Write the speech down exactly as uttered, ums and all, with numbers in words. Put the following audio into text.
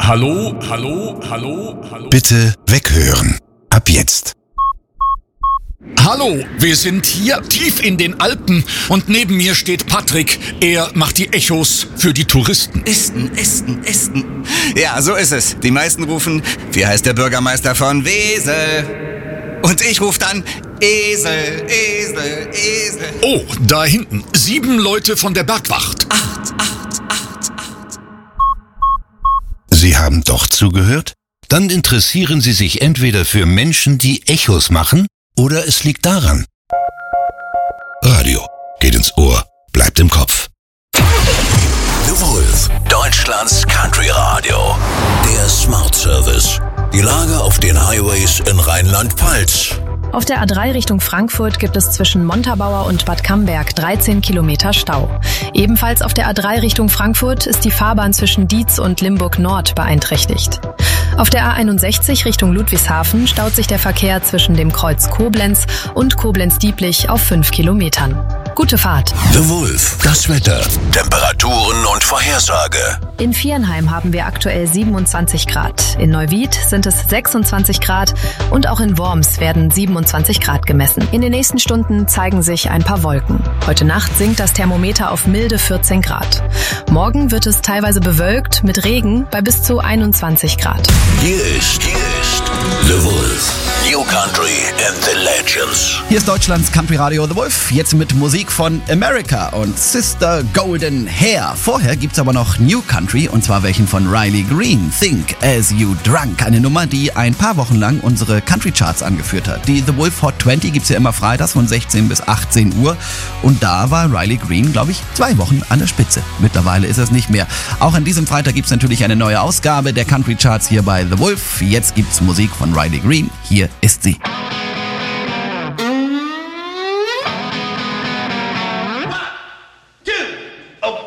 Hallo, hallo, hallo, hallo. Bitte weghören. Ab jetzt. Hallo, wir sind hier tief in den Alpen und neben mir steht Patrick. Er macht die Echos für die Touristen. Esten, Esten, Esten. Ja, so ist es. Die meisten rufen, wie heißt der Bürgermeister von Wesel? Und ich rufe dann, Esel, Esel, Esel. Oh, da hinten. Sieben Leute von der Bergwacht. Acht, acht, acht, acht. Sie haben doch zugehört? Dann interessieren Sie sich entweder für Menschen, die Echos machen, oder es liegt daran. Radio geht ins Ohr, bleibt im Kopf. The Wolf, Deutschlands Country Radio. Der Smart Service. Die Lage auf den Highways in Rheinland-Pfalz. Auf der A drei Richtung Frankfurt gibt es zwischen Montabaur und Bad Camberg dreizehn Kilometer Stau. Ebenfalls auf der A drei Richtung Frankfurt ist die Fahrbahn zwischen Dietz und Limburg Nord beeinträchtigt. Auf der A einundsechzig Richtung Ludwigshafen staut sich der Verkehr zwischen dem Kreuz Koblenz und Koblenz-Dieblich auf fünf Kilometern. Gute Fahrt. The Wolf, das Wetter, Temperaturen und Vorhersage. In Viernheim haben wir aktuell siebenundzwanzig Grad. In Neuwied sind es sechsundzwanzig Grad und auch in Worms werden siebenundzwanzig Grad gemessen. In den nächsten Stunden zeigen sich ein paar Wolken. Heute Nacht sinkt das Thermometer auf milde vierzehn Grad. Morgen wird es teilweise bewölkt mit Regen bei bis zu einundzwanzig Grad. Hier ist, hier ist The Wolf. New Country and the Legends. Hier ist Deutschlands Country Radio The Wolf, jetzt mit Musik von America und Sister Golden Hair. Vorher gibt's aber noch New Country und zwar welchen von Riley Green, Think As You Drunk. Eine Nummer, die ein paar Wochen lang unsere Country Charts angeführt hat. Die The Wolf Hot zwanzig gibt's ja immer freitags von sechzehn bis achtzehn Uhr und da war Riley Green, glaube ich, zwei Wochen an der Spitze. Mittlerweile ist es nicht mehr. Auch an diesem Freitag gibt's natürlich eine neue Ausgabe der Country Charts hier bei The Wolf. Jetzt gibt's Musik von Riley Green. Hier ist sie.